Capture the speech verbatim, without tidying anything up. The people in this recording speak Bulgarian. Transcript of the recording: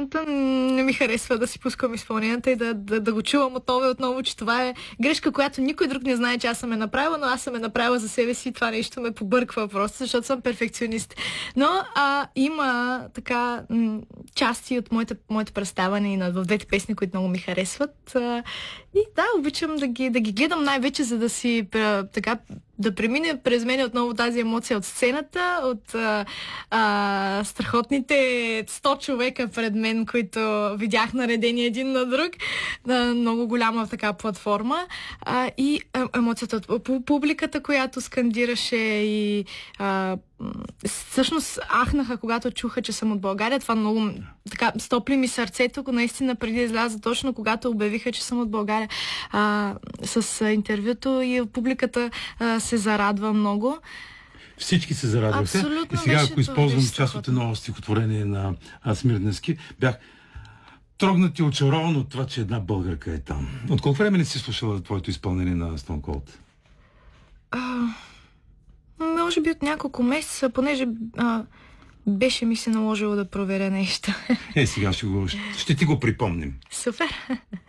момента не ми харесва да си пускам изпълненията и да, да, да го чувам отново и отново, че това е грешка, която никой друг не знае, че аз съм е направила, но аз съм е направила за себе си и това нещо ме побърква просто, защото съм перфекционист. Но а, има така м- части от моите, моите представане и на в двете песни, които много ми харесват. А, и да, обичам да ги, да ги гледам най-вече, за да си така да премине през мен отново тази емоция от сцената, от а, а, страхотните сто човека пред мен, които видях наредени един на друг, на много голяма така платформа, а, и а, емоцията от публиката, която скандираше и а, всъщност ахнаха, когато чуха, че съм от България. Това много така стопли ми сърцето, наистина преди да изляза, точно когато обявиха, че съм от България, а, с а, интервюто, и публиката а, се зарадва много. Всички се зарадваха. Абсолютно. И сега, ако използвам част от едно стихотворение на Смирненски, бях трогнат и очарован от това, че една българка е там. От колко време не си слушала твоето изпълнение на Stone Cold? А, може би от няколко месеца, понеже а, беше ми се наложило да проверя нещо. Е, сега ще, го, ще ти го припомним. Супер!